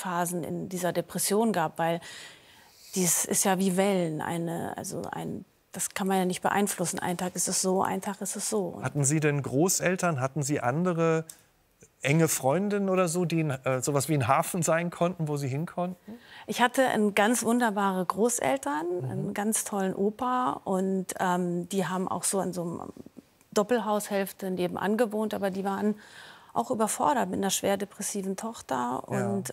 Phasen in dieser Depression gab, weil dies ist ja wie Wellen, das kann man ja nicht beeinflussen. Ein Tag ist es so, ein Tag ist es so. Hatten Sie denn Großeltern, hatten Sie andere enge Freundinnen oder so, die sowas wie ein Hafen sein konnten, wo Sie hin konnten? Ich hatte ganz wunderbare Großeltern, einen ganz tollen Opa und die haben auch so in so einem Doppelhaushälfte nebenan gewohnt, aber die waren auch überfordert mit einer schwer depressiven Tochter. Und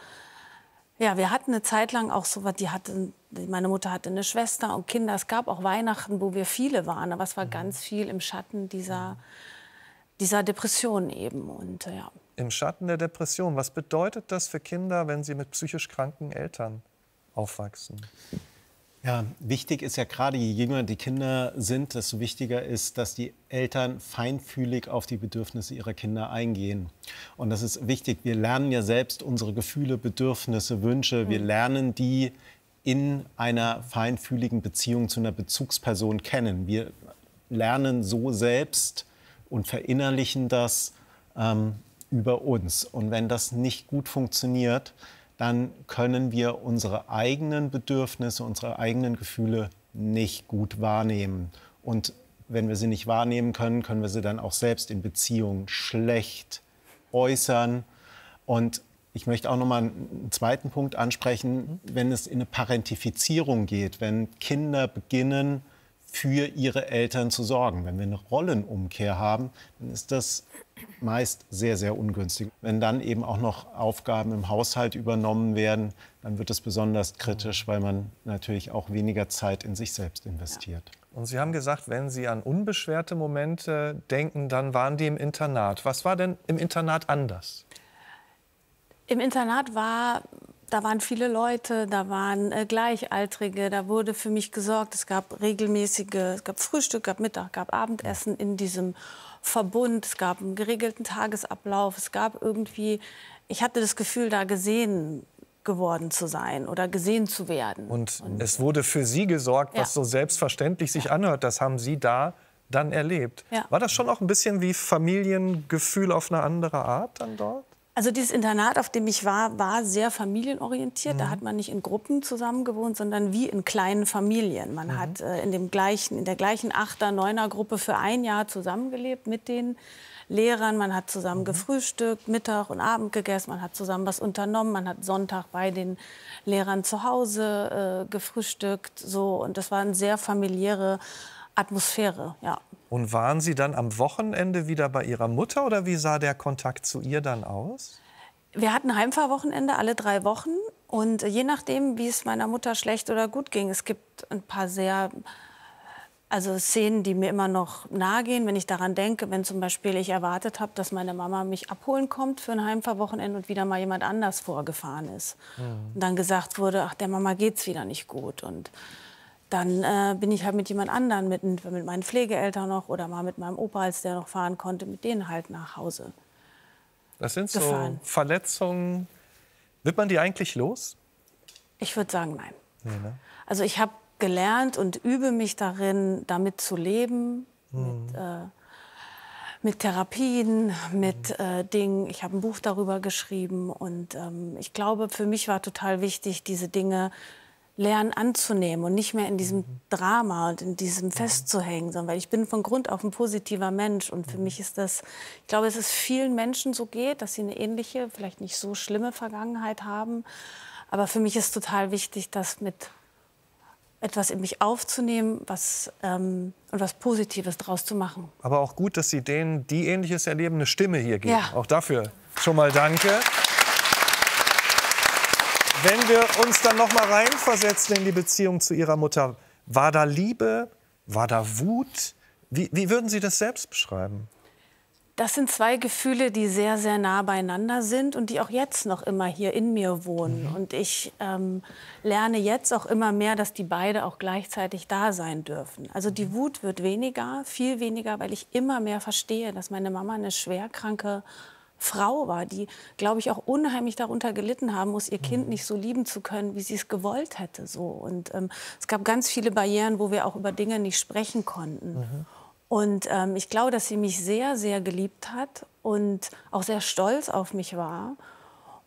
ja, wir hatten eine Zeit lang auch so was, meine Mutter hatte eine Schwester und Kinder. Es gab auch Weihnachten, wo wir viele waren, aber es war ganz viel im Schatten dieser Depression eben. Und, ja. Im Schatten der Depression. Was bedeutet das für Kinder, wenn sie mit psychisch kranken Eltern aufwachsen? Ja, wichtig ist ja gerade, je jünger die Kinder sind, desto wichtiger ist, dass die Eltern feinfühlig auf die Bedürfnisse ihrer Kinder eingehen. Und das ist wichtig. Wir lernen ja selbst unsere Gefühle, Bedürfnisse, Wünsche. Wir lernen die in einer feinfühligen Beziehung zu einer Bezugsperson kennen. Wir lernen so selbst und verinnerlichen das über uns. Und wenn das nicht gut funktioniert, dann können wir unsere eigenen Bedürfnisse, unsere eigenen Gefühle nicht gut wahrnehmen. Und wenn wir sie nicht wahrnehmen können, können wir sie dann auch selbst in Beziehungen schlecht äußern. Und ich möchte auch noch mal einen zweiten Punkt ansprechen, wenn es in eine Parentifizierung geht, wenn Kinder beginnen, für ihre Eltern zu sorgen. Wenn wir eine Rollenumkehr haben, dann ist das meist sehr, sehr ungünstig. Wenn dann eben auch noch Aufgaben im Haushalt übernommen werden, dann wird es besonders kritisch, weil man natürlich auch weniger Zeit in sich selbst investiert. Und Sie haben gesagt, wenn Sie an unbeschwerte Momente denken, dann waren die im Internat. Was war denn im Internat anders? Im Internat da waren viele Leute, da waren Gleichaltrige, da wurde für mich gesorgt. Es gab Frühstück, gab Mittag, gab Abendessen in diesem Verbund. Es gab einen geregelten Tagesablauf. Ich hatte das Gefühl, da gesehen geworden zu sein oder gesehen zu werden. Und es wurde für Sie gesorgt, was so selbstverständlich sich anhört. Das haben Sie da dann erlebt. Ja. War das schon auch ein bisschen wie Familiengefühl auf eine andere Art dann dort? Also dieses Internat, auf dem ich war sehr familienorientiert. Da hat man nicht in Gruppen zusammen gewohnt, sondern wie in kleinen Familien. Man hat in der gleichen 8er-, 9er-Gruppe für ein Jahr zusammengelebt mit den Lehrern. Man hat zusammen gefrühstückt, Mittag und Abend gegessen. Man hat zusammen was unternommen. Man hat Sonntag bei den Lehrern zu Hause gefrühstückt. So. Und das war eine sehr familiäre Atmosphäre, ja. Und waren Sie dann am Wochenende wieder bei Ihrer Mutter oder wie sah der Kontakt zu ihr dann aus? Wir hatten Heimfahrwochenende alle 3 Wochen und je nachdem, wie es meiner Mutter schlecht oder gut ging, es gibt ein paar Szenen, die mir immer noch nahe gehen, wenn ich daran denke, wenn zum Beispiel ich erwartet habe, dass meine Mama mich abholen kommt für ein Heimfahrwochenende und wieder mal jemand anders vorgefahren ist. Und dann gesagt wurde, ach, der Mama geht's wieder nicht gut. Und dann bin ich halt mit jemand anderem, mit meinen Pflegeeltern noch oder mal mit meinem Opa, als der noch fahren konnte, mit denen halt nach Hause. Das sind so gefahren. Verletzungen. Wird man die eigentlich los? Ich würde sagen, nein. Nee, ne? Also ich habe gelernt und übe mich darin, damit zu leben, mit Therapien, mit Dingen. Ich habe ein Buch darüber geschrieben und ich glaube, für mich war total wichtig, diese Dinge lernen anzunehmen und nicht mehr in diesem Drama und in diesem festzuhängen, sondern weil ich bin von Grund auf ein positiver Mensch und für mich ist das, ich glaube, dass es vielen Menschen so geht, dass sie eine ähnliche, vielleicht nicht so schlimme Vergangenheit haben, aber für mich ist total wichtig, das mit etwas in mich aufzunehmen, und was Positives draus zu machen. Aber auch gut, dass Sie denen, die Ähnliches erleben, eine Stimme hier geben. Ja. Auch dafür schon mal danke. Wenn wir uns dann noch mal reinversetzen in die Beziehung zu Ihrer Mutter, war da Liebe, war da Wut? Wie würden Sie das selbst beschreiben? Das sind 2 Gefühle, die sehr, sehr nah beieinander sind und die auch jetzt noch immer hier in mir wohnen. Und ich lerne jetzt auch immer mehr, dass die beide auch gleichzeitig da sein dürfen. Also die Wut wird weniger, viel weniger, weil ich immer mehr verstehe, dass meine Mama eine schwerkranke Frau war, die, glaube ich, auch unheimlich darunter gelitten haben muss, ihr Kind nicht so lieben zu können, wie sie es gewollt hätte. So. Und es gab ganz viele Barrieren, wo wir auch über Dinge nicht sprechen konnten. Und ich glaube, dass sie mich sehr, sehr geliebt hat und auch sehr stolz auf mich war.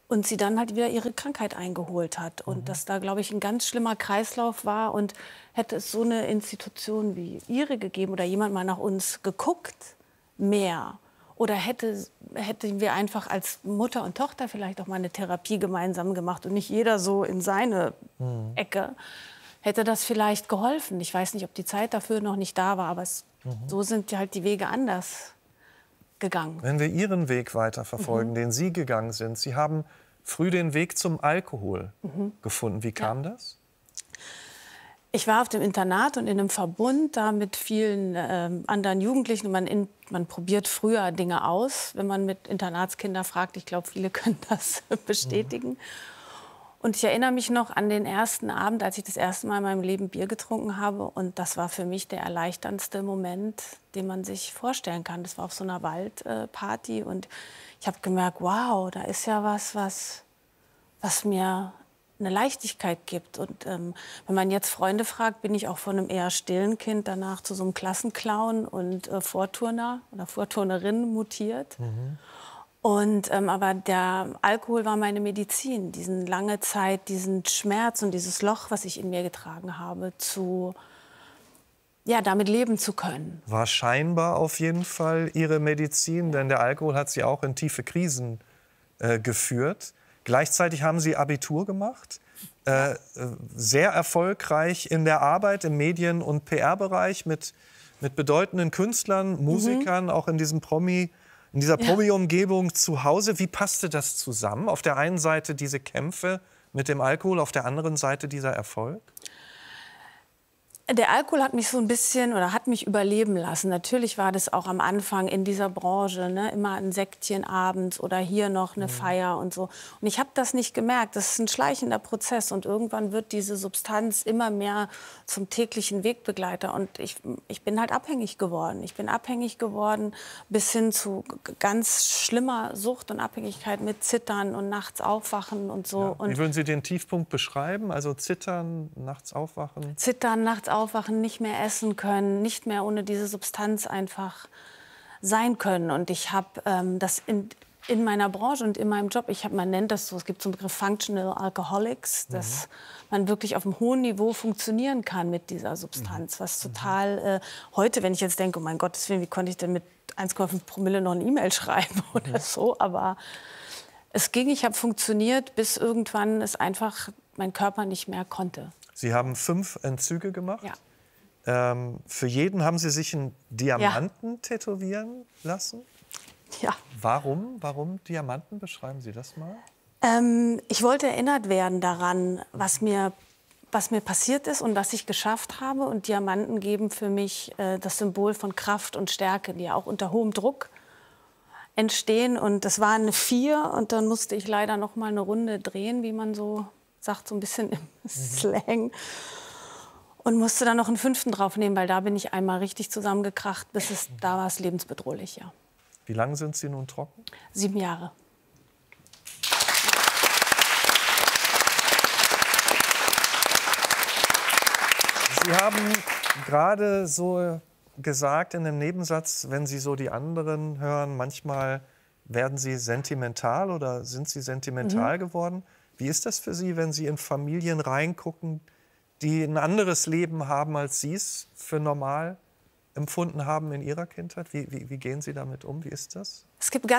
Und sie dann halt wieder ihre Krankheit eingeholt hat. Und dass da, glaube ich, ein ganz schlimmer Kreislauf war. Und hätte es so eine Institution wie Ihre gegeben oder jemand mal nach uns geguckt, mehr. Oder hätten wir einfach als Mutter und Tochter vielleicht auch mal eine Therapie gemeinsam gemacht und nicht jeder so in seine Ecke, hätte das vielleicht geholfen. Ich weiß nicht, ob die Zeit dafür noch nicht da war, aber so sind halt die Wege anders gegangen. Wenn wir Ihren Weg weiterverfolgen, den Sie gegangen sind, Sie haben früh den Weg zum Alkohol gefunden. Wie kam das? Ich war auf dem Internat und in einem Verbund da mit vielen anderen Jugendlichen. Und man probiert früher Dinge aus, wenn man mit Internatskindern fragt. Ich glaube, viele können das bestätigen. Und ich erinnere mich noch an den ersten Abend, als ich das erste Mal in meinem Leben Bier getrunken habe. Und das war für mich der erleichterndste Moment, den man sich vorstellen kann. Das war auf so einer Waldparty. Und ich habe gemerkt, wow, da ist ja was mir eine Leichtigkeit gibt. Und wenn man jetzt Freunde fragt, bin ich auch von einem eher stillen Kind danach zu so einem Klassenclown und Vorturner oder Vorturnerin mutiert. Und, aber der Alkohol war meine Medizin, diesen lange Zeit, diesen Schmerz und dieses Loch, was ich in mir getragen habe, damit leben zu können. War scheinbar auf jeden Fall Ihre Medizin, denn der Alkohol hat Sie auch in tiefe Krisen geführt. Gleichzeitig haben Sie Abitur gemacht, sehr erfolgreich in der Arbeit im Medien- und PR-Bereich mit bedeutenden Künstlern, Musikern, auch in dieser Promi-Umgebung zu Hause. Wie passte das zusammen? Auf der einen Seite diese Kämpfe mit dem Alkohol, auf der anderen Seite dieser Erfolg? Der Alkohol hat mich so ein bisschen oder hat mich überleben lassen. Natürlich war das auch am Anfang in dieser Branche, ne, immer ein Säckchen abends oder hier noch eine Feier und so. Und ich habe das nicht gemerkt. Das ist ein schleichender Prozess und irgendwann wird diese Substanz immer mehr zum täglichen Wegbegleiter. Und ich bin halt abhängig geworden. Ich bin abhängig geworden bis hin zu ganz schlimmer Sucht und Abhängigkeit mit Zittern und nachts aufwachen und so. Ja. Und wie würden Sie den Tiefpunkt beschreiben? Also zittern, nachts aufwachen? Zittern, nachts aufwachen, nicht mehr essen können, nicht mehr ohne diese Substanz einfach sein können. Und ich habe das in meiner Branche und in meinem Job, man nennt das so, es gibt so einen Begriff Functional Alcoholics, dass man wirklich auf einem hohen Niveau funktionieren kann mit dieser Substanz. Was total, heute, wenn ich jetzt denke, oh mein Gott, wie konnte ich denn mit 1,5 Promille noch eine E-Mail schreiben oder so, aber es ging, ich habe funktioniert, bis irgendwann es einfach mein Körper nicht mehr konnte. Sie haben 5 Entzüge gemacht. Ja. Für jeden haben Sie sich einen Diamanten tätowieren lassen. Ja. Warum? Warum Diamanten? Beschreiben Sie das mal. Ich wollte erinnert werden daran, was mir passiert ist und was ich geschafft habe. Und Diamanten geben für mich das Symbol von Kraft und Stärke, die ja auch unter hohem Druck entstehen. Und das war eine 4 und dann musste ich leider noch mal eine Runde drehen, wie man so sagt, so ein bisschen im Slang. Und musste dann noch einen 5. draufnehmen, weil da bin ich einmal richtig zusammengekracht, da war es lebensbedrohlich, ja. Wie lange sind Sie nun trocken? 7 Jahre. Sie haben gerade so gesagt in einem Nebensatz, wenn Sie so die anderen hören, manchmal werden Sie sentimental oder sind Sie sentimental geworden. Wie ist das für Sie, wenn Sie in Familien reingucken, die ein anderes Leben haben, als Sie es für normal empfunden haben in Ihrer Kindheit? Wie gehen Sie damit um? Wie ist das? Es gibt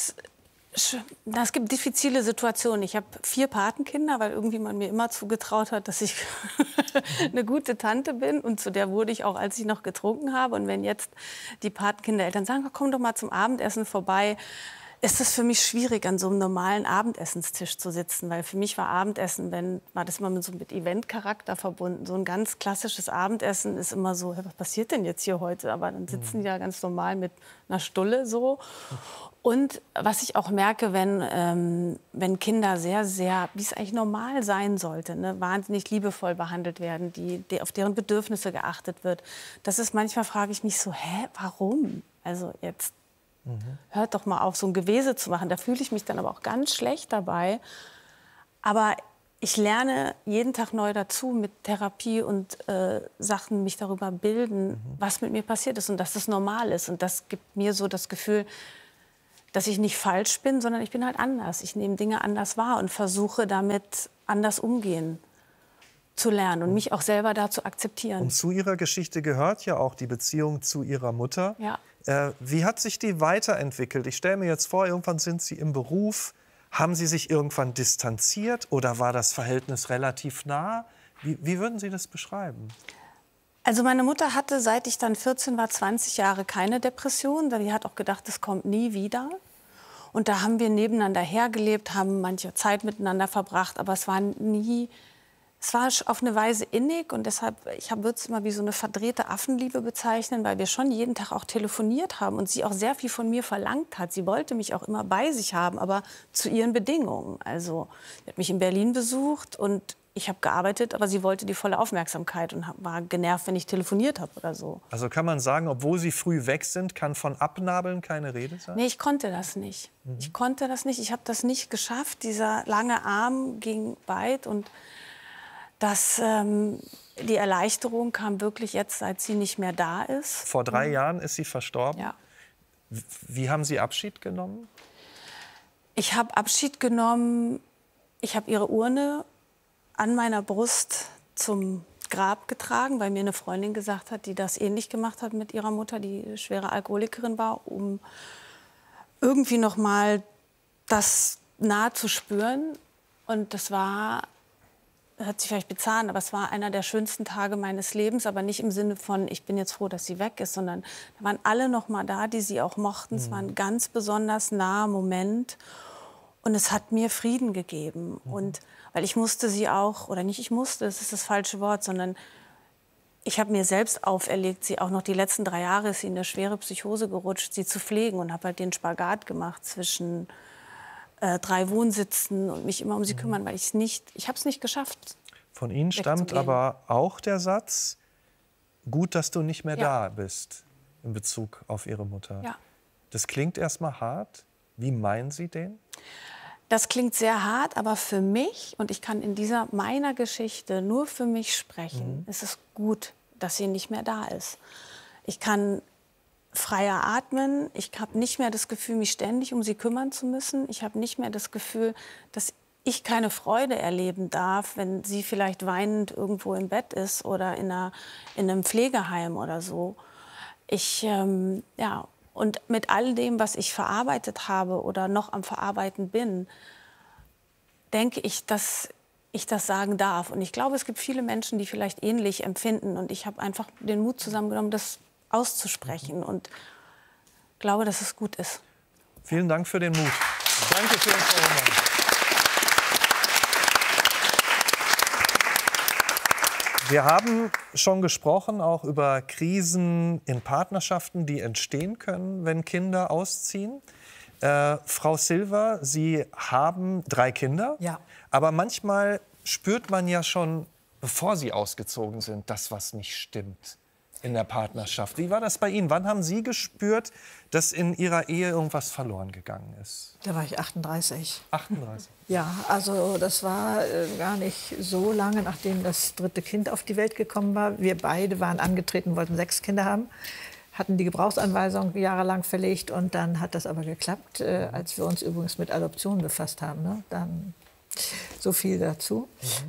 diffizile Situationen. Ich habe 4 Patenkinder, weil irgendwie man mir immer zugetraut hat, dass ich eine gute Tante bin. Und zu der wurde ich auch, als ich noch getrunken habe. Und wenn jetzt die Patenkindereltern sagen, komm doch mal zum Abendessen vorbei, ist es für mich schwierig, an so einem normalen Abendessenstisch zu sitzen. Weil für mich war Abendessen, war das immer mit Eventcharakter verbunden. So ein ganz klassisches Abendessen ist immer so, was passiert denn jetzt hier heute? Aber dann sitzen die ja ganz normal mit einer Stulle so. Und was ich auch merke, wenn Kinder sehr, sehr, wie es eigentlich normal sein sollte, ne, wahnsinnig liebevoll behandelt werden, auf deren Bedürfnisse geachtet wird, das ist manchmal, frage ich mich so, warum? Also jetzt hört doch mal auf, so ein Gewese zu machen. Da fühle ich mich dann aber auch ganz schlecht dabei. Aber ich lerne jeden Tag neu dazu mit Therapie und Sachen, mich darüber bilden, was mit mir passiert ist und dass das normal ist. Und das gibt mir so das Gefühl, dass ich nicht falsch bin, sondern ich bin halt anders. Ich nehme Dinge anders wahr und versuche damit anders umgehen zu lernen und mich auch selber da zu akzeptieren. Und zu Ihrer Geschichte gehört ja auch die Beziehung zu Ihrer Mutter. Ja. Wie hat sich die weiterentwickelt? Ich stelle mir jetzt vor, irgendwann sind Sie im Beruf. Haben Sie sich irgendwann distanziert oder war das Verhältnis relativ nah? Wie würden Sie das beschreiben? Also meine Mutter hatte, seit ich dann 14 war, 20 Jahre keine Depression. Die hat auch gedacht, das kommt nie wieder. Und da haben wir nebeneinander hergelebt, haben manche Zeit miteinander verbracht, aber es war nie... Es war auf eine Weise innig und deshalb, ich würde es immer wie so eine verdrehte Affenliebe bezeichnen, weil wir schon jeden Tag auch telefoniert haben und sie auch sehr viel von mir verlangt hat. Sie wollte mich auch immer bei sich haben, aber zu ihren Bedingungen. Also, sie hat mich in Berlin besucht und ich habe gearbeitet, aber sie wollte die volle Aufmerksamkeit und war genervt, wenn ich telefoniert habe oder so. Also kann man sagen, obwohl Sie früh weg sind, kann von Abnabeln keine Rede sein? Nee, ich konnte das nicht. Ich konnte das nicht. Ich habe das nicht geschafft. Dieser lange Arm ging weit und die Erleichterung kam wirklich jetzt, seit sie nicht mehr da ist. Vor 3 Jahren ist sie verstorben. Ja. Wie haben Sie Abschied genommen? Ich habe Abschied genommen. Ich habe ihre Urne an meiner Brust zum Grab getragen, weil mir eine Freundin gesagt hat, die das ähnlich gemacht hat mit ihrer Mutter, die schwere Alkoholikerin war, um irgendwie noch mal das nahe zu spüren. Und das hört sich vielleicht bizarr an, aber es war einer der schönsten Tage meines Lebens, aber nicht im Sinne von, ich bin jetzt froh, dass sie weg ist, sondern da waren alle noch mal da, die sie auch mochten. Es war ein ganz besonders naher Moment und es hat mir Frieden gegeben. Und weil ich musste sie auch, oder nicht ich musste, das ist das falsche Wort, sondern ich habe mir selbst auferlegt, sie auch noch die letzten 3 Jahre ist sie in eine schwere Psychose gerutscht, sie zu pflegen und habe halt den Spagat gemacht zwischen 3 Wohnsitzen und mich immer um sie kümmern, weil ich habe es nicht geschafft. Von Ihnen stammt aber auch der Satz, gut, dass du nicht mehr da bist, in Bezug auf Ihre Mutter. Ja. Das klingt erstmal hart. Wie meinen Sie den? Das klingt sehr hart, aber für mich, und ich kann in meiner Geschichte nur für mich sprechen, ist es gut, dass sie nicht mehr da ist. Ich kann freier atmen. Ich habe nicht mehr das Gefühl, mich ständig um sie kümmern zu müssen. Ich habe nicht mehr das Gefühl, dass ich keine Freude erleben darf, wenn sie vielleicht weinend irgendwo im Bett ist oder in einem Pflegeheim oder so. Und mit all dem, was ich verarbeitet habe oder noch am Verarbeiten bin, denke ich, dass ich das sagen darf. Und ich glaube, es gibt viele Menschen, die vielleicht ähnlich empfinden. Und ich habe einfach den Mut zusammengenommen, das auszusprechen und glaube, dass es gut ist. Vielen Dank für den Mut. Danke für Frau Hohmann. Wir haben schon gesprochen, auch über Krisen in Partnerschaften, die entstehen können, wenn Kinder ausziehen. Frau Silver, Sie haben 3 Kinder, Ja. aber manchmal spürt man ja schon, bevor Sie ausgezogen sind, dass was nicht stimmt in der Partnerschaft. Wie war das bei Ihnen? Wann haben Sie gespürt, dass in Ihrer Ehe irgendwas verloren gegangen ist? Da war ich 38. 38. Ja, also das war gar nicht so lange, nachdem das 3. Kind auf die Welt gekommen war. Wir beide waren angetreten, wollten 6 Kinder haben, hatten die Gebrauchsanweisung jahrelang verlegt und dann hat das aber geklappt, als wir uns übrigens mit Adoption befasst haben. Ne? Dann so viel dazu.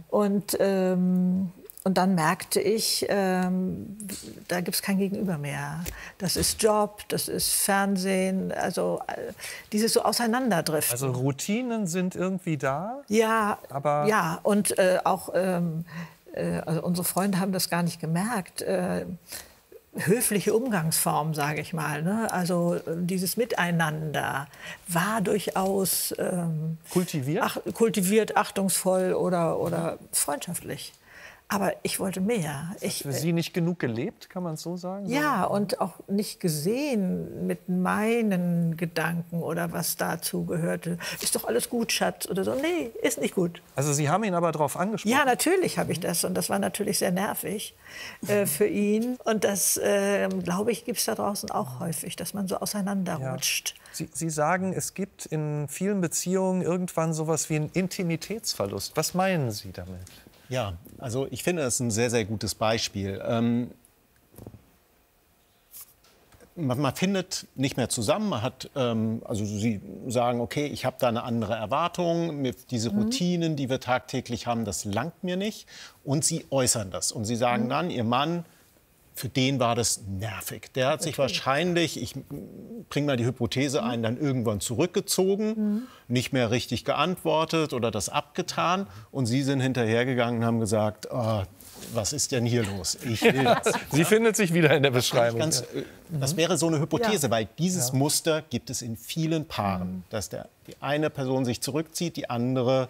Und dann merkte ich, da gibt es kein Gegenüber mehr. Das ist Job, das ist Fernsehen, also dieses so Auseinanderdriften. Also Routinen sind irgendwie da? Ja, aber ja, und auch also unsere Freunde haben das gar nicht gemerkt. Höfliche Umgangsform, sage ich mal. Ne? Also dieses Miteinander war durchaus kultiviert, achtungsvoll oder freundschaftlich. Aber ich wollte mehr. Für Sie nicht genug gelebt, kann man es so sagen? Ja, und auch nicht gesehen mit meinen Gedanken oder was dazu gehörte. Ist doch alles gut, Schatz, oder so. Nee, ist nicht gut. Also Sie haben ihn aber darauf angesprochen? Ja, natürlich habe ich das. Und das war natürlich sehr nervig für ihn. Und das, glaube ich, gibt es da draußen auch häufig, dass man so auseinanderrutscht. Ja. Sie sagen, es gibt in vielen Beziehungen irgendwann sowas wie einen Intimitätsverlust. Was meinen Sie damit? Ja, also ich finde, das ist ein sehr, sehr gutes Beispiel. man findet nicht mehr zusammen. Man hat, also Sie sagen, okay, ich habe da eine andere Erwartung. Diese Routinen, die wir tagtäglich haben, das langt mir nicht. Und Sie äußern das. Und Sie sagen dann, Ihr Mann, für den war das nervig. Der hat sich wahrscheinlich, ich bringe mal die Hypothese ein, dann irgendwann zurückgezogen, nicht mehr richtig geantwortet oder das abgetan. Und Sie sind hinterhergegangen und haben gesagt, oh, was ist denn hier los? Ich will das. Sie findet sich wieder in der Beschreibung. Das wäre so eine Hypothese, weil dieses Muster gibt es in vielen Paaren, dass die eine Person sich zurückzieht, die andere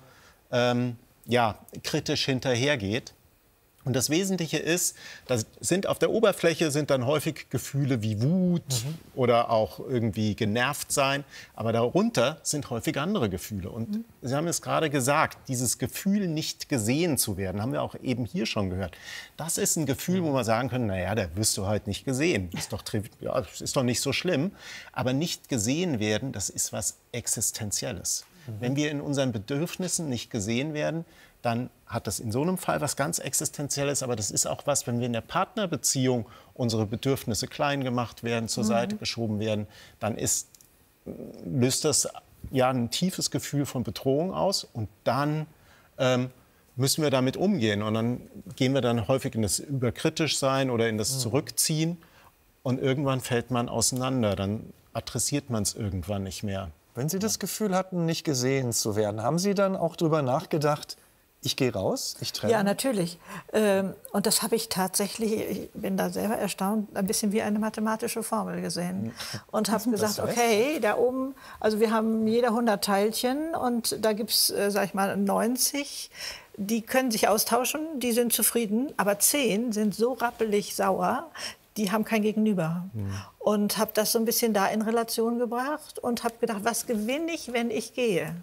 kritisch hinterhergeht. Und das Wesentliche ist, auf der Oberfläche sind dann häufig Gefühle wie Wut oder auch irgendwie genervt sein. Aber darunter sind häufig andere Gefühle. Und Sie haben es gerade gesagt, dieses Gefühl, nicht gesehen zu werden, haben wir auch eben hier schon gehört. Das ist ein Gefühl, wo wir sagen können, naja, da wirst du halt nicht gesehen. Das ist doch nicht so schlimm. Aber nicht gesehen werden, das ist was Existenzielles. Wenn wir in unseren Bedürfnissen nicht gesehen werden, dann hat das in so einem Fall was ganz Existenzielles. Aber das ist auch was, wenn wir in der Partnerbeziehung unsere Bedürfnisse klein gemacht werden, zur Seite geschoben werden, dann löst das ja ein tiefes Gefühl von Bedrohung aus. Und dann müssen wir damit umgehen. Und dann gehen wir dann häufig in das Überkritischsein oder in das Zurückziehen. Und irgendwann fällt man auseinander. Dann adressiert man es irgendwann nicht mehr. Wenn Sie das Gefühl hatten, nicht gesehen zu werden, haben Sie dann auch darüber nachgedacht, ich gehe raus, ich trenne? Ja, natürlich. Und das habe ich tatsächlich, ich bin da selber erstaunt, ein bisschen wie eine mathematische Formel gesehen. Und habe gesagt, okay, da oben, also wir haben jeder 100 Teilchen und da gibt es, sag ich mal, 90. Die können sich austauschen, die sind zufrieden, aber 10 sind so rappelig sauer, die haben kein Gegenüber. Und habe das so ein bisschen da in Relation gebracht und habe gedacht, was gewinne ich, wenn ich gehe?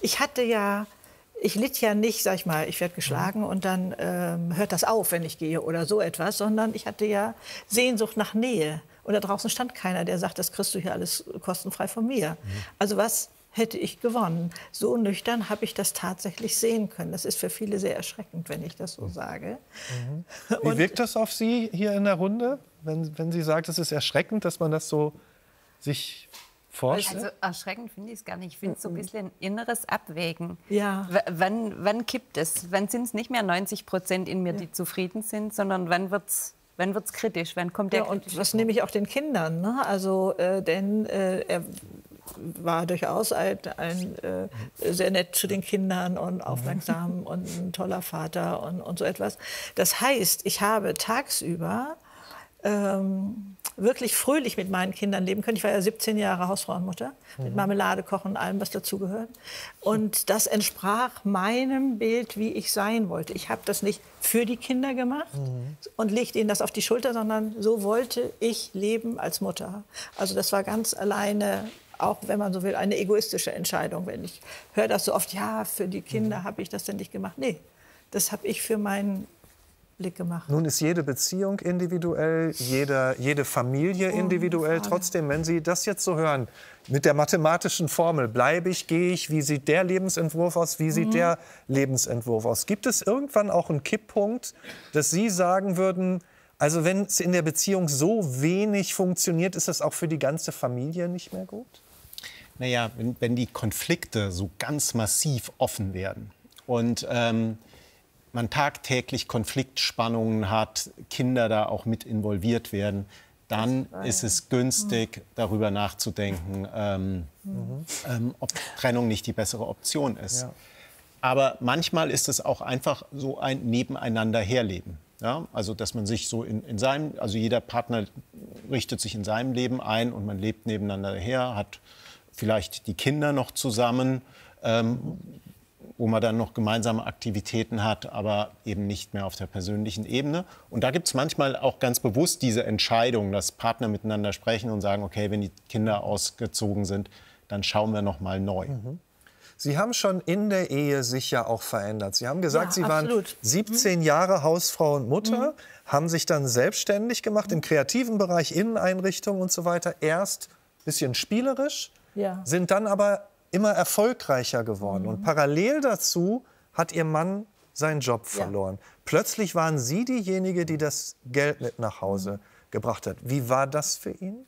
Ich litt ja nicht, sag ich mal, ich werde geschlagen und dann hört das auf, wenn ich gehe oder so etwas, sondern ich hatte ja Sehnsucht nach Nähe. Und da draußen stand keiner, der sagt, das kriegst du hier alles kostenfrei von mir. Also was hätte ich gewonnen? So nüchtern habe ich das tatsächlich sehen können. Das ist für viele sehr erschreckend, wenn ich das so sage. Wie wirkt das auf Sie hier in der Runde, wenn Sie sagt, es ist erschreckend, dass man das so sich vorstellt? Also erschreckend finde ich es gar nicht. Ich finde es so ein bisschen ein inneres Abwägen. Ja. Wann kippt es? Wann sind es nicht mehr 90% in mir, die zufrieden sind, sondern wann wird's kritisch? Wann kommt der und das nehme ich auch den Kindern. Ne? Also, denn er war durchaus sehr nett zu den Kindern und aufmerksam und ein toller Vater und so etwas. Das heißt, ich habe tagsüber wirklich fröhlich mit meinen Kindern leben können. Ich war ja 17 Jahre Hausfrau und Mutter, mit Marmelade kochen und allem, was dazugehört. Und das entsprach meinem Bild, wie ich sein wollte. Ich habe das nicht für die Kinder gemacht und legte ihnen das auf die Schulter, sondern so wollte ich leben als Mutter. Also das war ganz alleine, auch wenn man so will, eine egoistische Entscheidung. Wenn ich höre das so oft, ja, für die Kinder habe ich das denn nicht gemacht. Nee, das habe ich für meinen Blick gemacht. Nun ist jede Beziehung individuell, jede Familie individuell. Trotzdem, wenn Sie das jetzt so hören, mit der mathematischen Formel, bleibe ich, gehe ich, wie sieht der Lebensentwurf aus, wie sieht der Lebensentwurf aus? Gibt es irgendwann auch einen Kipppunkt, dass Sie sagen würden, also wenn es in der Beziehung so wenig funktioniert, ist das auch für die ganze Familie nicht mehr gut? Naja, wenn die Konflikte so ganz massiv offen werden und man tagtäglich Konfliktspannungen hat, Kinder da auch mit involviert werden, dann ist es günstig, darüber nachzudenken, ob Trennung nicht die bessere Option ist. Ja. Aber manchmal ist es auch einfach so ein Nebeneinander herleben. Ja? Also dass man sich so also jeder Partner richtet sich in seinem Leben ein und man lebt nebeneinander her, hat vielleicht die Kinder noch zusammen, wo man dann noch gemeinsame Aktivitäten hat, aber eben nicht mehr auf der persönlichen Ebene. Und da gibt es manchmal auch ganz bewusst diese Entscheidung, dass Partner miteinander sprechen und sagen, okay, wenn die Kinder ausgezogen sind, dann schauen wir noch mal neu. Sie haben schon in der Ehe sich ja auch verändert. Sie haben gesagt, Sie waren 17 Jahre Hausfrau und Mutter, haben sich dann selbstständig gemacht im kreativen Bereich, Inneneinrichtungen und so weiter. Erst ein bisschen spielerisch, sind dann aber immer erfolgreicher geworden. Und parallel dazu hat Ihr Mann seinen Job verloren. Plötzlich waren Sie diejenige, die das Geld mit nach Hause gebracht hat. Wie war das für ihn?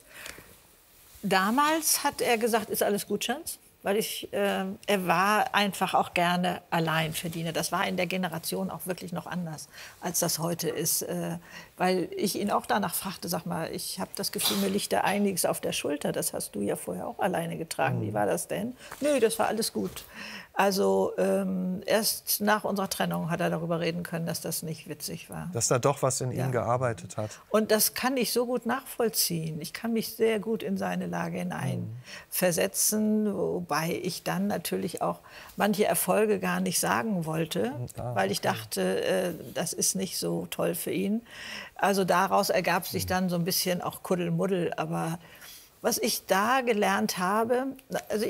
Damals hat er gesagt, ist alles gut, Schatz? Weil er war einfach auch gerne Alleinverdiener. Das war in der Generation auch wirklich noch anders, als das heute ist. Weil ich ihn auch danach fragte, sag mal, ich habe das Gefühl, mir liegt da einiges auf der Schulter. Das hast du ja vorher auch alleine getragen. Wie war das denn? Nö, das war alles gut. Also erst nach unserer Trennung hat er darüber reden können, dass das nicht witzig war. Dass da doch was in ihm gearbeitet hat. Und das kann ich so gut nachvollziehen. Ich kann mich sehr gut in seine Lage hineinversetzen, wobei ich dann natürlich auch manche Erfolge gar nicht sagen wollte, weil ich dachte, das ist nicht so toll für ihn. Also daraus ergab sich dann so ein bisschen auch Kuddelmuddel. Aber was ich da gelernt habe, also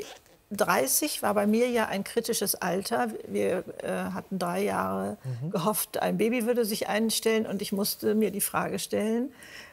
30 war bei mir ja ein kritisches Alter. Wir hatten 3 Jahre gehofft, ein Baby würde sich einstellen. Und ich musste mir die Frage stellen,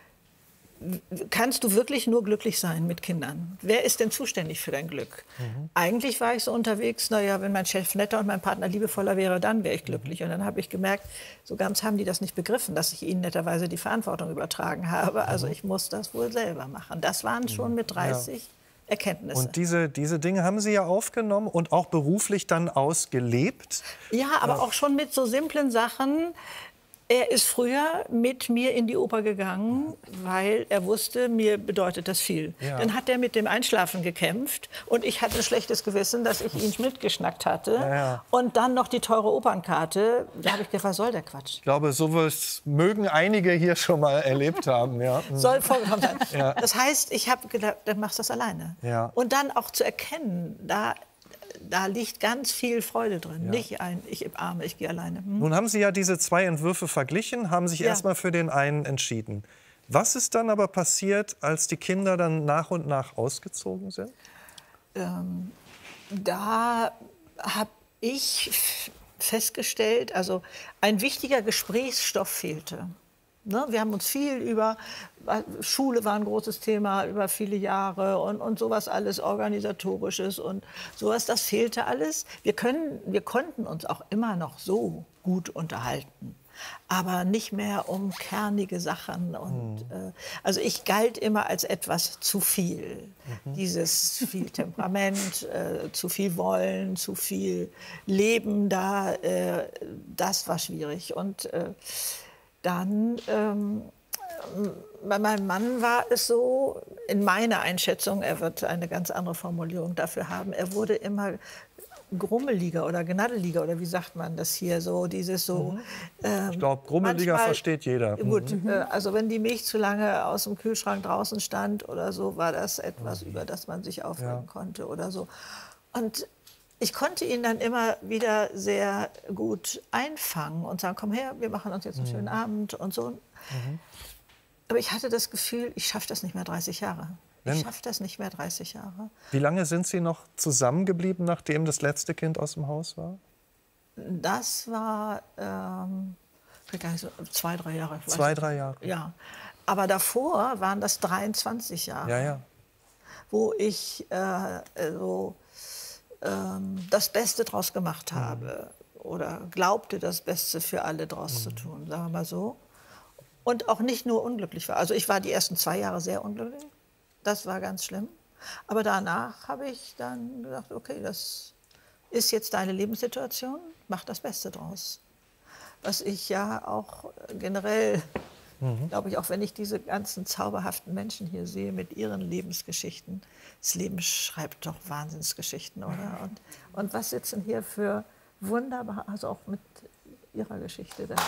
kannst du wirklich nur glücklich sein mit Kindern? Wer ist denn zuständig für dein Glück? Eigentlich war ich so unterwegs, naja, wenn mein Chef netter und mein Partner liebevoller wäre, dann wäre ich glücklich. Und dann habe ich gemerkt, so ganz haben die das nicht begriffen, dass ich ihnen netterweise die Verantwortung übertragen habe. Also ich muss das wohl selber machen. Das waren schon mit 30 Erkenntnisse. Und diese Dinge haben Sie ja aufgenommen und auch beruflich dann ausgelebt. Ja, aber auch schon mit so simplen Sachen. Er ist früher mit mir in die Oper gegangen, weil er wusste, mir bedeutet das viel. Ja. Dann hat er mit dem Einschlafen gekämpft und ich hatte ein schlechtes Gewissen, dass ich ihn mitgeschnackt hatte. Ja. Und dann noch die teure Opernkarte. Da habe ich gedacht, was soll der Quatsch? Ich glaube, sowas mögen einige hier schon mal erlebt haben. Ja. Soll vorgekommen sein. Ja. Das heißt, ich habe gedacht, dann machst du das alleine. Ja. Und dann auch zu erkennen, da liegt ganz viel Freude drin. Ja. Nicht ich arme, ich gehe alleine. Nun haben Sie ja diese 2 Entwürfe verglichen, haben sich erst mal für den einen entschieden. Was ist dann aber passiert, als die Kinder dann nach und nach ausgezogen sind? Da habe ich festgestellt, also ein wichtiger Gesprächsstoff fehlte. Ne? Wir haben uns viel über Schule war ein großes Thema über viele Jahre und sowas alles Organisatorisches und sowas, das fehlte alles. Wir konnten uns auch immer noch so gut unterhalten, aber nicht mehr um kernige Sachen. Und, also ich galt immer als etwas zu viel. Dieses viel Temperament, zu viel Wollen, zu viel Leben da, das war schwierig. Und dann, bei meinem Mann war es so, in meiner Einschätzung, er wird eine ganz andere Formulierung dafür haben, er wurde immer grummeliger oder gnaddeliger, oder wie sagt man das hier, so dieses so... ich glaube, grummeliger versteht jeder. Gut, also wenn die Milch zu lange aus dem Kühlschrank draußen stand oder so, war das etwas, über das man sich aufregen konnte oder so. Und ich konnte ihn dann immer wieder sehr gut einfangen und sagen, komm her, wir machen uns jetzt einen schönen Abend und so. Aber ich hatte das Gefühl, ich schaffe das nicht mehr 30 Jahre. Ich schaffe das nicht mehr 30 Jahre. Wie lange sind Sie noch zusammengeblieben, nachdem das letzte Kind aus dem Haus war? Das war 2, 3 Jahre. 2, 3 Jahre? Ja. Aber davor waren das 23 Jahre, ja. Wo ich das Beste draus gemacht habe oder glaubte, das Beste für alle draus zu tun, sagen wir mal so. Und auch nicht nur unglücklich war. Also ich war die ersten 2 Jahre sehr unglücklich, das war ganz schlimm. Aber danach habe ich dann gesagt, okay, das ist jetzt deine Lebenssituation, mach das Beste draus. Was ich ja auch generell, glaube ich, auch wenn ich diese ganzen zauberhaften Menschen hier sehe mit ihren Lebensgeschichten, das Leben schreibt doch Wahnsinnsgeschichten, oder? Und was sitzen hier für wunderbar, also auch mit ihrer Geschichte da.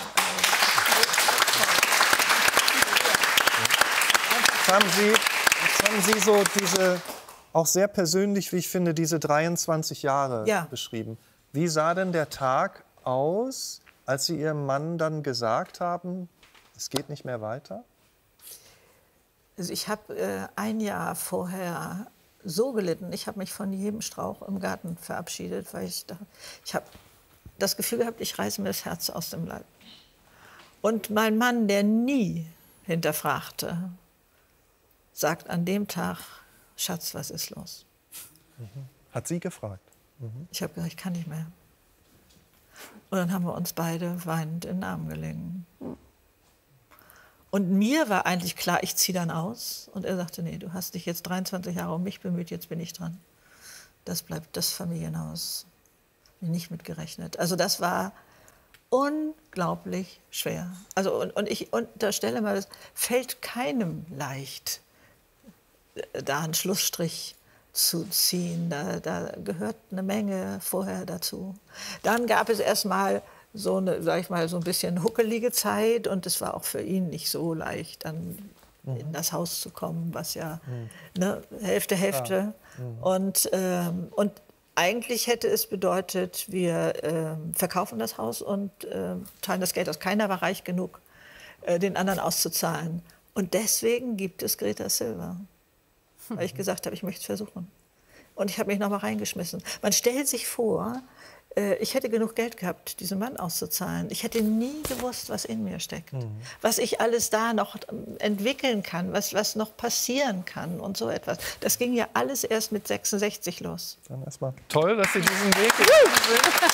Jetzt haben Sie so diese, auch sehr persönlich, wie ich finde, diese 23 Jahre beschrieben. Wie sah denn der Tag aus, als Sie Ihrem Mann dann gesagt haben, es geht nicht mehr weiter? Also ich habe 1 Jahr vorher so gelitten. Ich habe mich von jedem Strauch im Garten verabschiedet, weil ich habe das Gefühl gehabt, ich reiße mir das Herz aus dem Leib. Und mein Mann, der nie hinterfragte, sagt an dem Tag, Schatz, was ist los? Hat sie gefragt? Ich habe gesagt, ich kann nicht mehr. Und dann haben wir uns beide weinend in den Arm gelegen. Und mir war eigentlich klar, ich ziehe dann aus. Und er sagte, nee, du hast dich jetzt 23 Jahre um mich bemüht, jetzt bin ich dran. Das bleibt das Familienhaus. Bin nicht mitgerechnet. Also das war unglaublich schwer. Also und ich unterstelle mal, es fällt keinem leicht, da einen Schlussstrich zu ziehen. Da gehört eine Menge vorher dazu. Dann gab es erst mal so eine, sag ich mal, so ein bisschen huckelige Zeit und es war auch für ihn nicht so leicht, dann in das Haus zu kommen, was ja Hälfte. Ja. Und eigentlich hätte es bedeutet, wir verkaufen das Haus und teilen das Geld aus. Keiner war reich genug, den anderen auszuzahlen. Und deswegen gibt es Greta Silver, weil ich gesagt habe, ich möchte es versuchen. Und ich habe mich noch mal reingeschmissen. Man stellt sich vor, ich hätte genug Geld gehabt, diesen Mann auszuzahlen. Ich hätte nie gewusst, was in mir steckt, was ich alles da noch entwickeln kann, was noch passieren kann und so etwas. Das ging ja alles erst mit 66 los. Dann erstmal toll, dass Sie diesen Weg gegangen sind.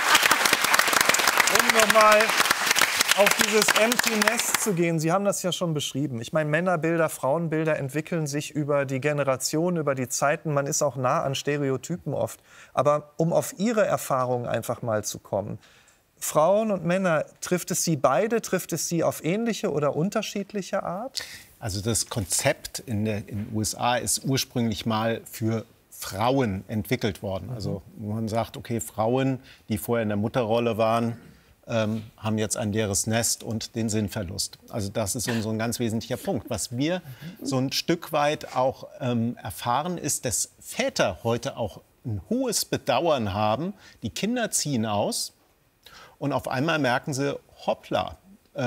Um nochmal auf dieses Empty Nest zu gehen. Sie haben das ja schon beschrieben. Ich meine, Männerbilder, Frauenbilder entwickeln sich über die Generationen, über die Zeiten. Man ist auch nah an Stereotypen oft. Aber um auf Ihre Erfahrungen einfach mal zu kommen. Frauen und Männer, trifft es Sie beide? Trifft es Sie auf ähnliche oder unterschiedliche Art? Also das Konzept in den USA ist ursprünglich mal für Frauen entwickelt worden. Also man sagt, okay, Frauen, die vorher in der Mutterrolle waren, haben jetzt ein leeres Nest und den Sinnverlust. Also das ist so ein ganz wesentlicher Punkt. Was wir so ein Stück weit auch erfahren, ist, dass Väter heute auch ein hohes Bedauern haben. Die Kinder ziehen aus und auf einmal merken sie, hoppla,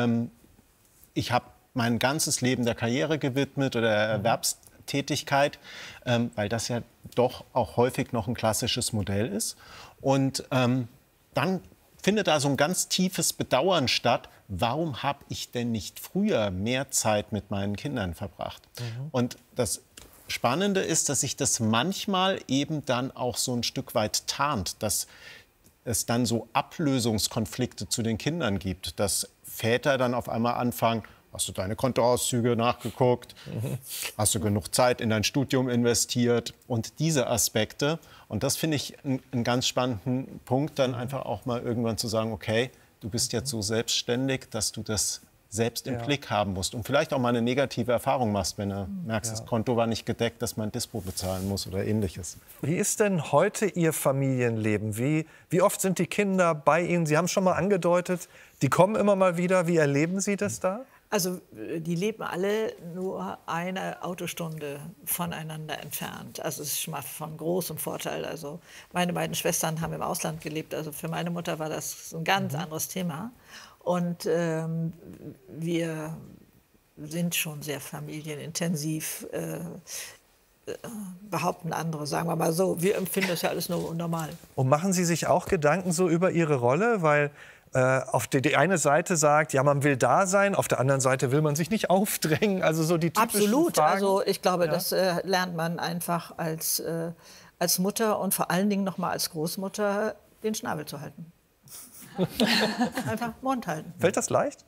ich habe mein ganzes Leben der Karriere gewidmet oder der Erwerbstätigkeit, weil das ja doch auch häufig noch ein klassisches Modell ist. Und dann findet da so ein ganz tiefes Bedauern statt. Warum habe ich denn nicht früher mehr Zeit mit meinen Kindern verbracht? Und das Spannende ist, dass sich das manchmal eben dann auch so ein Stück weit tarnt, dass es dann so Ablösungskonflikte zu den Kindern gibt, dass Väter dann auf einmal anfangen, hast du deine Kontoauszüge nachgeguckt? Hast du genug Zeit in dein Studium investiert? Und diese Aspekte. Und das finde ich einen ganz spannenden Punkt, dann einfach auch mal irgendwann zu sagen, okay, du bist jetzt so selbstständig, dass du das selbst im Blick haben musst. Und vielleicht auch mal eine negative Erfahrung machst, wenn du merkst, das Konto war nicht gedeckt, dass man Dispo bezahlen muss oder Ähnliches. Wie ist denn heute Ihr Familienleben? Wie oft sind die Kinder bei Ihnen? Sie haben schon mal angedeutet, die kommen immer mal wieder. Wie erleben Sie das da? Also die leben alle nur eine Autostunde voneinander entfernt. Also es ist schon mal von großem Vorteil. Also meine beiden Schwestern haben im Ausland gelebt. Also für meine Mutter war das ein ganz anderes Thema. Und wir sind schon sehr familienintensiv, behaupten andere, sagen wir mal so. Wir empfinden das ja alles nur normal. Und machen Sie sich auch Gedanken so über Ihre Rolle? Weil auf die eine Seite sagt, ja, man will da sein, auf der anderen Seite will man sich nicht aufdrängen. Also so die typischen Absolut. Fragen. Also ich glaube, das lernt man einfach als Mutter und vor allen Dingen noch mal als Großmutter, den Schnabel zu halten. Einfach Mund halten. Fällt das leicht?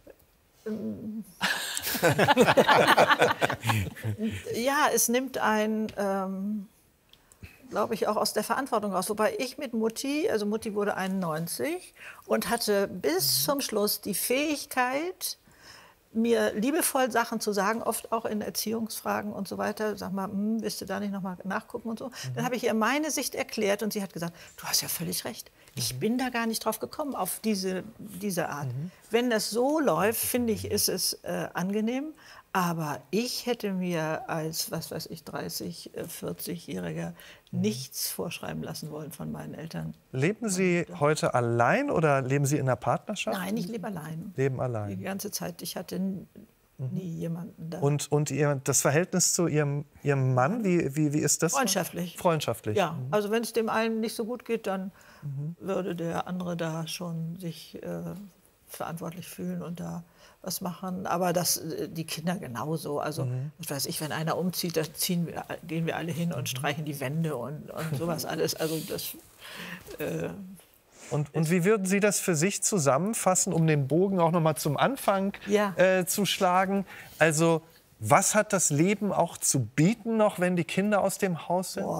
Ja, es nimmt einen, glaube ich, auch aus der Verantwortung raus. Wobei ich mit Mutti, also Mutti wurde 91 und hatte bis zum Schluss die Fähigkeit, mir liebevoll Sachen zu sagen, oft auch in Erziehungsfragen und so weiter. Sag mal, willst du da nicht noch mal nachgucken und so. Dann habe ich ihr meine Sicht erklärt und sie hat gesagt, du hast ja völlig recht. Ich bin da gar nicht drauf gekommen, auf diese Art. Wenn das so läuft, finde ich, ist es angenehm. Aber ich hätte mir als, was weiß ich, 30-, 40-Jähriger nichts vorschreiben lassen wollen von meinen Eltern. Leben Sie heute allein oder leben Sie in einer Partnerschaft? Nein, ich lebe allein. Leben allein. Die ganze Zeit. Ich hatte nie jemanden da. Und das Verhältnis zu Ihrem Mann, wie ist das? Freundschaftlich. Freundschaftlich. Ja, also wenn es dem einen nicht so gut geht, dann würde der andere da schon sich verantwortlich fühlen und da was machen. Aber die Kinder genauso. Also was weiß ich, wenn einer umzieht, dann gehen wir alle hin und streichen die Wände und sowas alles. Also das Und wie würden Sie das für sich zusammenfassen, um den Bogen auch noch mal zum Anfang zu schlagen? Also was hat das Leben auch zu bieten noch, wenn die Kinder aus dem Haus sind?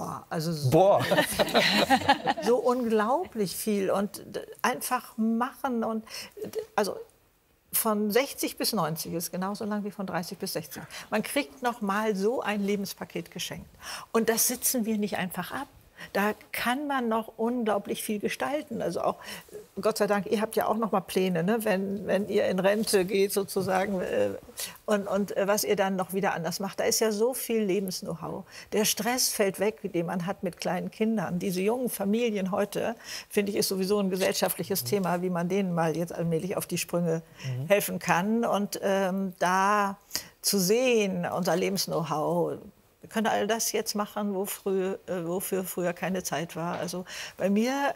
So unglaublich viel und einfach machen und also von 60 bis 90 ist genauso lang wie von 30 bis 60. Man kriegt noch mal so ein Lebenspaket geschenkt und das sitzen wir nicht einfach ab. Da kann man noch unglaublich viel gestalten. Also auch, Gott sei Dank, ihr habt ja auch noch mal Pläne, ne? wenn ihr in Rente geht sozusagen und was ihr dann noch wieder anders macht. Da ist ja so viel Lebens-Know-how. Der Stress fällt weg, den man hat mit kleinen Kindern. Diese jungen Familien heute, finde ich, ist sowieso ein gesellschaftliches Thema, wie man denen mal jetzt allmählich auf die Sprünge helfen kann. Und da zu sehen, unser Lebens-Know-how, wir können all das jetzt machen, wofür früher keine Zeit war. Also bei mir,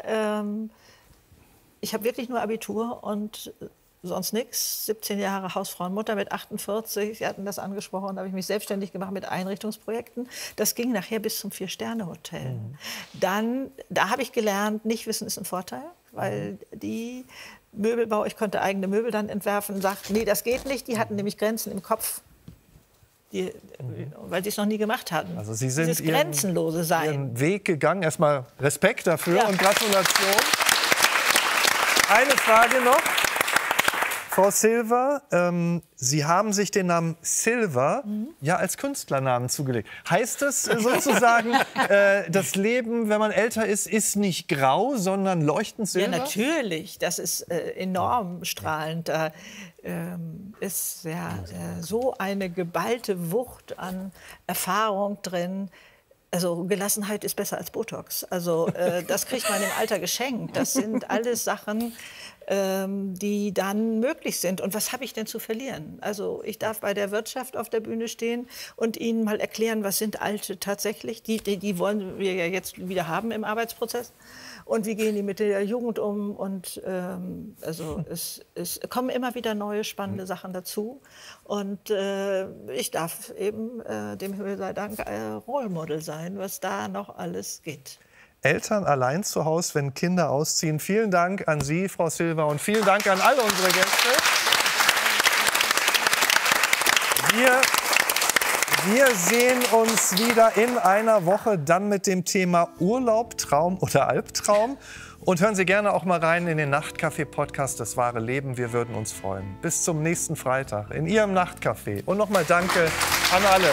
ich habe wirklich nur Abitur und sonst nichts. 17 Jahre Hausfrauenmutter mit 48. Sie hatten das angesprochen, da habe ich mich selbstständig gemacht mit Einrichtungsprojekten. Das ging nachher bis zum 4-Sterne-Hotel. Dann, da habe ich gelernt, nicht wissen ist ein Vorteil, weil die Möbelbauer, ich konnte eigene Möbel dann entwerfen, sagten, nee, das geht nicht. Die hatten nämlich Grenzen im Kopf. Weil sie es noch nie gemacht hatten. Also Sie sind dieses grenzenlose Sein. Ihren Weg gegangen. Erstmal Respekt dafür und Gratulation. Eine Frage noch. Frau Silva, Sie haben sich den Namen Silva ja als Künstlernamen zugelegt. Heißt das sozusagen, das Leben, wenn man älter ist, ist nicht grau, sondern leuchtend silber? Ja, natürlich. Das ist enorm strahlend. Da ist so eine geballte Wucht an Erfahrung drin. Also Gelassenheit ist besser als Botox. Also das kriegt man im Alter geschenkt. Das sind alles Sachen, die dann möglich sind. Und was habe ich denn zu verlieren? Also ich darf bei der Wirtschaft auf der Bühne stehen und Ihnen mal erklären, was sind Alte tatsächlich. Die wollen wir ja jetzt wieder haben im Arbeitsprozess. Und wie gehen die mit der Jugend um? Und also es kommen immer wieder neue spannende Sachen dazu. Und ich darf eben dem Himmel sei Dank Role Model sein, was da noch alles geht. Eltern allein zu Hause, wenn Kinder ausziehen. Vielen Dank an Sie, Frau Silva, und vielen Dank an alle unsere Gäste. Wir sehen uns wieder in einer Woche, dann mit dem Thema Urlaub, Traum oder Albtraum. Und hören Sie gerne auch mal rein in den Nachtcafé-Podcast Das wahre Leben. Wir würden uns freuen. Bis zum nächsten Freitag in Ihrem Nachtcafé. Und nochmal Danke an alle.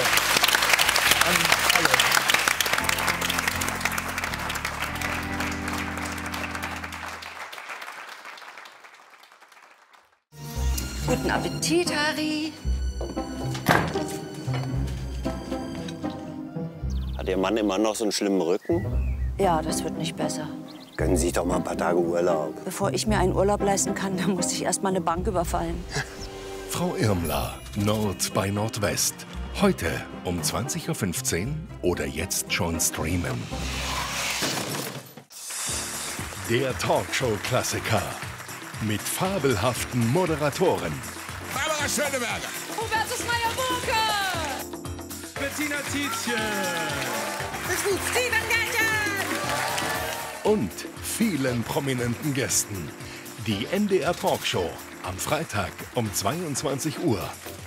Guten Appetit, Harry. Hat Ihr Mann immer noch so einen schlimmen Rücken? Ja, das wird nicht besser. Gönnen Sie sich doch mal ein paar Tage Urlaub. Bevor ich mir einen Urlaub leisten kann, dann muss ich erst mal eine Bank überfallen. Frau Irmler, Nord bei Nordwest. Heute um 20:15 Uhr oder jetzt schon streamen. Der Talkshow-Klassiker mit fabelhaften Moderatoren. Barbara Schöneberger. Hubertus Meyer-Burke. Bettina Tietjen. Steven Gärtchen. Und vielen prominenten Gästen. Die NDR Talkshow am Freitag um 22 Uhr.